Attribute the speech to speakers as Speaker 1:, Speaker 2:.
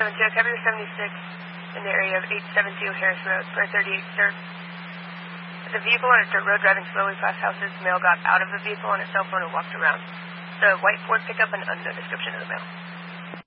Speaker 1: Category 76 in the area of 872 Harris Road for a 38 sir. The vehicle on a dirt road driving slowly past houses. The male got out of the vehicle on his cell phone and walked around. The white Ford pickup, an unknown description of the male.